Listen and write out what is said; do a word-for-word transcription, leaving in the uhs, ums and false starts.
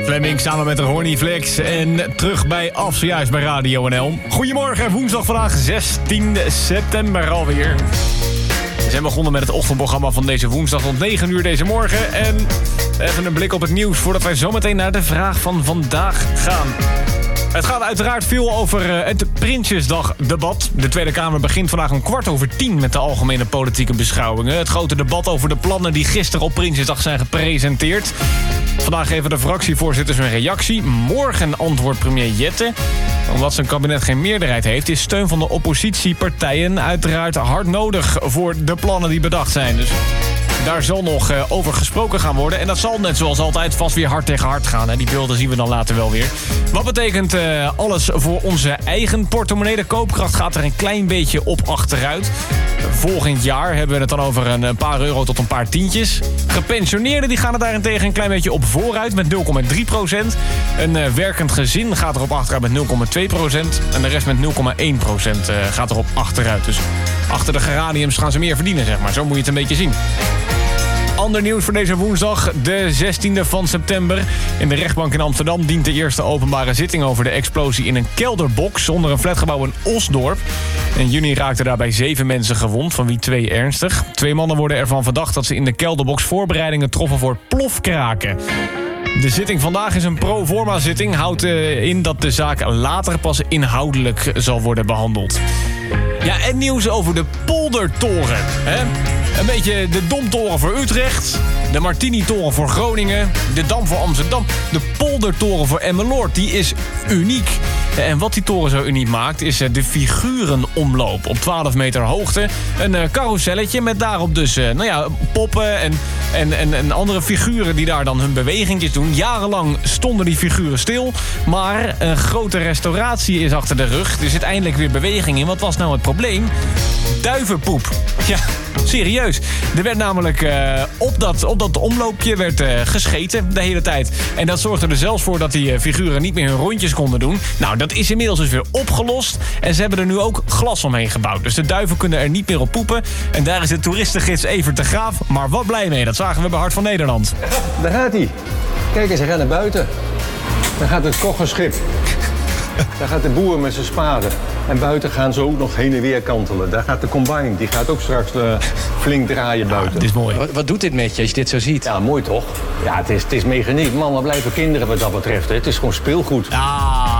Fleming samen met de Horny Flex en terug bij Af, zojuist bij Radio N L. Goedemorgen, woensdag vandaag zestien september alweer. We zijn begonnen met het ochtendprogramma van deze woensdag tot negen uur deze morgen. En even een blik op het nieuws voordat wij zometeen naar de vraag van vandaag gaan. Het gaat uiteraard veel over het Prinsjesdag-debat. De Tweede Kamer begint vandaag om kwart over tien met de algemene politieke beschouwingen. Het grote debat over de plannen die gisteren op Prinsjesdag zijn gepresenteerd. Vandaag geven de fractievoorzitters een reactie. Morgen antwoordt premier Jette. Omdat zijn kabinet geen meerderheid heeft, is steun van de oppositiepartijen uiteraard hard nodig voor de plannen die bedacht zijn. Dus daar zal nog uh, over gesproken gaan worden. En dat zal net zoals altijd vast weer hard tegen hard gaan. Hè. Die beelden zien we dan later wel weer. Wat betekent uh, alles voor onze eigen portemonnee? De koopkracht gaat er een klein beetje op achteruit. Volgend jaar hebben we het dan over een paar euro tot een paar tientjes. Gepensioneerden die gaan er daarentegen een klein beetje op vooruit met nul komma drie procent. Een uh, werkend gezin gaat erop achteruit met nul komma twee procent. En de rest met nul komma één procent uh, gaat erop achteruit. Dus achter de geraniums gaan ze meer verdienen, zeg maar. Zo moet je het een beetje zien. Ander nieuws voor deze woensdag, de zestiende van september. In de rechtbank in Amsterdam dient de eerste openbare zitting over de explosie in een kelderbox onder een flatgebouw in Osdorp. In juni raakten daarbij zeven mensen gewond, van wie twee ernstig. Twee mannen worden ervan verdacht dat ze in de kelderbox voorbereidingen troffen voor plofkraken. De zitting vandaag is een pro-forma-zitting. Houdt uh, in dat de zaak later pas inhoudelijk zal worden behandeld. Ja, en nieuws over de Poldertoren. Hè? Een beetje de Domtoren voor Utrecht, de Martini-toren voor Groningen, de Dam voor Amsterdam. De Poldertoren voor Emmeloord, die is uniek. En wat die toren zo uniek maakt, is de figurenomloop op twaalf meter hoogte. Een carouselletje met daarop dus nou ja, poppen en, en, en, en andere figuren die daar dan hun bewegingjes doen. Jarenlang stonden die figuren stil, maar een grote restauratie is achter de rug. Er zit eindelijk weer beweging in. Wat was nou het probleem? Duivenpoep. Ja, serieus. Er werd namelijk uh, op, dat, op dat omloopje werd, uh, gescheten de hele tijd. En dat zorgde er zelfs voor dat die uh, figuren niet meer hun rondjes konden doen. Nou, dat is inmiddels dus weer opgelost. En ze hebben er nu ook glas omheen gebouwd. Dus de duiven kunnen er niet meer op poepen. En daar is de toeristengids Evert de Graaf maar wat blij mee. Dat zagen we bij Hart van Nederland. Daar gaat hij. Kijk eens, hij gaat naar buiten. Daar gaat het koggenschip. Daar gaat de boer met zijn spade. En buiten gaan ze ook nog heen en weer kantelen. Daar gaat de combine, die gaat ook straks uh, flink draaien buiten. Ja, dit is mooi. Wat, wat doet dit met je als je dit zo ziet? Ja, mooi toch? Ja, het is, het is mechaniek. Mannen blijven kinderen wat dat betreft. Hè. Het is gewoon speelgoed. Ah,